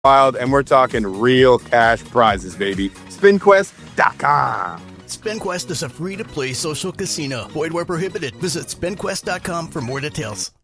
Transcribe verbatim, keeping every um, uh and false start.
Wild, and we're talking real cash prizes, baby. spin quest dot com. SpinQuest is a free-to-play social casino. Void where prohibited. Visit spin quest dot com for more details.